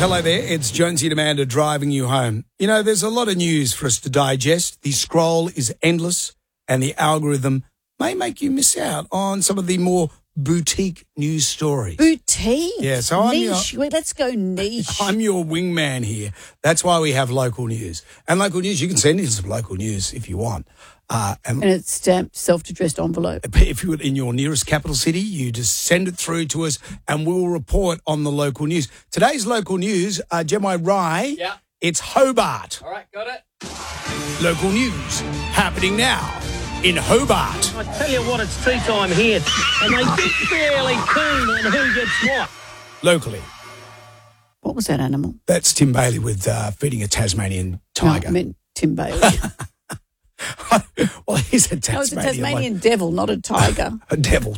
Hello there, it's Jonesy and Amanda driving you home. You know, there's a lot of news for us to digest. The scroll is endless and the algorithm may make you miss out on some of the more boutique news stories. Boutique? Yeah, so niche. Let's go niche. I'm your wingman here. That's why we have local news. And local news, you can send in some local news if you want. And it's stamped, self-addressed envelope. If you're in your nearest capital city, you just send it through to us and we'll report on the local news. Today's local news, Gemini Rye, Yeah. It's Hobart. All right, got it. Local news happening now in Hobart. I tell you what, it's tea time here, and they get fairly keen on who gets what. Locally, What was that animal? that's Tim Bailey with feeding a Tasmanian tiger. No, I meant Tim Bailey. Well, he's a No, it's a Tasmanian. Tasmanian devil, not a tiger. A devil.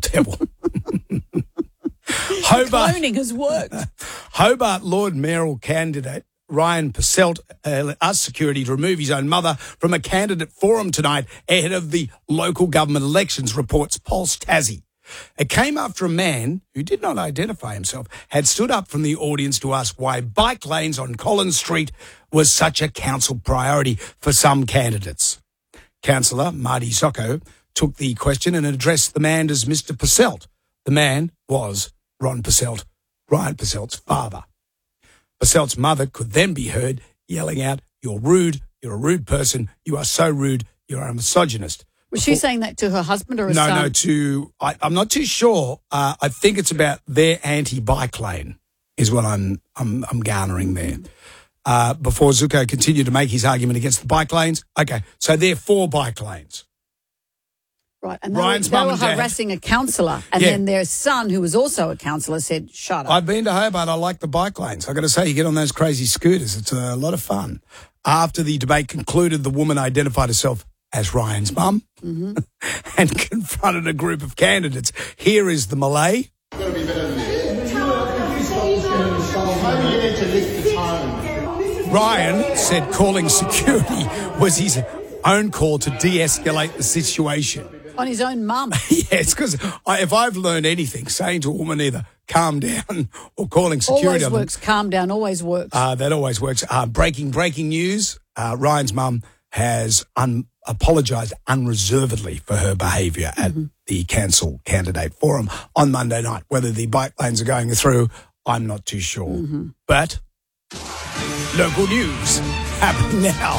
Hobart. Cloning has worked. Hobart Lord mayoral candidate Ryan Passelt asked security to remove his own mother from a candidate forum tonight ahead of the local government elections, reports Pulse Tassie. It came after a man who did not identify himself had stood up from the audience to ask why bike lanes on Collins Street was such a council priority for some candidates. Councillor Marty Socko took the question and addressed the man as Mr. Passelt. The man was Ron Passelt, Ryan Passelt's father. Passelt's mother could then be heard yelling out, "You're rude, you're a rude person, you are so rude, you're a misogynist." Was she saying that to her husband or her son? I'm not too sure. I think it's about their anti-bike lane is what I'm garnering there. Before Zuko continued to make his argument against the bike lanes. Okay, so they're for bike lanes. Right, and Ryan's they mum were and dad. harassing a councillor, and Yeah. then their son, who was also a councillor, said, "Shut up." I've been to Hobart. I like the bike lanes. I've got to say, you get on those crazy scooters. It's a lot of fun. After the debate concluded, the woman identified herself as Ryan's mum and confronted a group of candidates. Here is the Malay. Got to be better than this. Maybe you need to lift the tone. Ryan said calling security was his own call to de-escalate the situation. On his own mum. Yes, because if I've learned anything, saying to a woman either calm down or calling security Always on them, works. Calm down. Always works. that always works. Breaking news. Ryan's mum has apologised unreservedly for her behaviour at the Cancel Candidate Forum on Monday night. Whether the bike lanes are going through, I'm not too sure. But local news happening now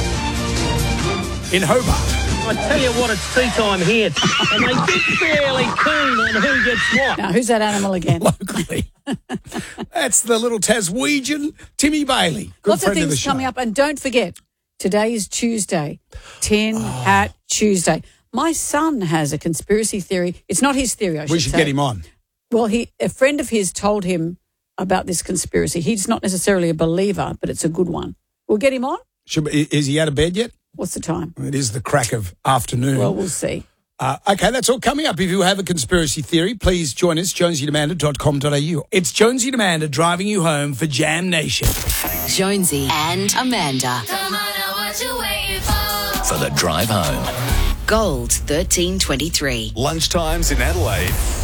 in Hobart. I tell you what, it's tea time here, and they get fairly keen on who gets what. Now, who's that animal again? Locally. That's the little Taswegian Timmy Bailey. Good Lots of friend the things show. coming up. And don't forget, today is Tuesday, Tin Hat Tuesday. My son has a conspiracy theory. It's not his theory, I should say. We should get him on. Well, a friend of his told him about this conspiracy. He's not necessarily a believer, but it's a good one. We'll get him on. Is he out of bed yet? What's the time? It is the crack of afternoon. Well, we'll see. Okay, that's all coming up. If you have a conspiracy theory, please join us, jonesyandamanda.com.au. It's Jonesy and Amanda driving you home for Jam Nation. Jonesy and Amanda. Come on, now what you waiting for? For the drive home. Gold 1323. Lunchtimes in Adelaide.